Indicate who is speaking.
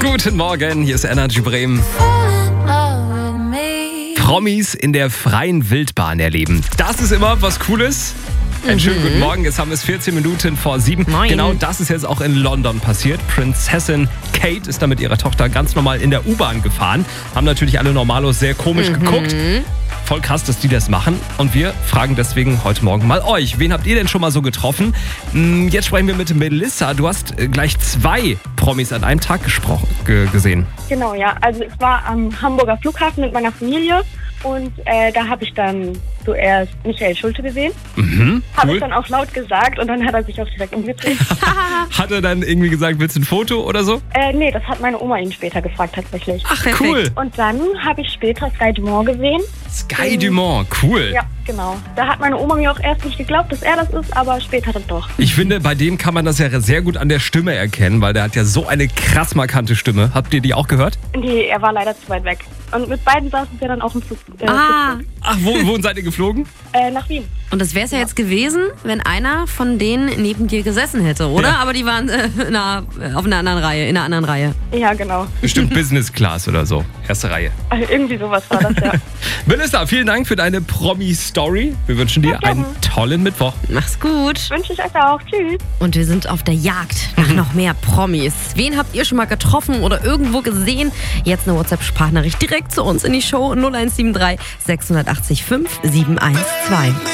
Speaker 1: Guten Morgen, hier ist Energy Bremen. Promis in der freien Wildbahn erleben. Das ist immer was Cooles. Einen schönen guten Morgen, jetzt haben wir es 14 Minuten vor 7.
Speaker 2: Moin.
Speaker 1: Genau das ist jetzt auch in London passiert. Prinzessin Kate ist da mit ihrer Tochter ganz normal in der U-Bahn gefahren. Haben natürlich alle Normalos sehr komisch geguckt. Voll krass, dass die das machen. Und wir fragen deswegen heute Morgen mal euch. Wen habt ihr denn schon mal so getroffen? Jetzt sprechen wir mit Melissa. Du hast gleich 2 Promis an einem Tag gesehen.
Speaker 3: Genau, ja. Also ich war am Hamburger Flughafen mit meiner Familie und da habe ich dann zuerst Michael Schulte gesehen. Habe ich dann auch laut gesagt und dann hat er sich auch direkt umgedreht.
Speaker 1: Hat er dann irgendwie gesagt, willst du ein Foto oder so?
Speaker 3: Nee, das hat meine Oma ihn später gefragt tatsächlich.
Speaker 1: Ach, cool.
Speaker 3: Und dann habe ich später Sky Dumont gesehen.
Speaker 1: Sky Dumont, cool.
Speaker 3: Ja, genau. Da hat meine Oma mir auch erst nicht geglaubt, dass er das ist, aber später dann doch.
Speaker 1: Ich finde, bei dem kann man das ja sehr gut an der Stimme erkennen, weil der hat ja so eine krass markante Stimme. Habt ihr die auch gehört?
Speaker 3: Nee, er war leider zu weit weg. Und mit beiden saßen wir dann auch im Flug.
Speaker 1: Ach, wohin seid ihr geflogen?
Speaker 3: Nach Wien.
Speaker 2: Und das wäre es ja jetzt gewesen, wenn einer von denen neben dir gesessen hätte, oder?
Speaker 1: Ja.
Speaker 2: Aber die waren auf einer anderen Reihe, in einer anderen Reihe.
Speaker 3: Ja, genau.
Speaker 1: Bestimmt Business Class oder so. Erste Reihe.
Speaker 3: Also irgendwie sowas war das, ja.
Speaker 1: Melissa, vielen Dank für deine Promi-Story. Wir wünschen dir einen tollen Mittwoch.
Speaker 2: Mach's gut.
Speaker 3: Wünsche ich euch auch. Tschüss.
Speaker 2: Und wir sind auf der Jagd nach noch mehr Promis. Wen habt ihr schon mal getroffen oder irgendwo gesehen? Jetzt eine WhatsApp-Sprachnachricht direkt zu uns in die Show 0173 680 5 712.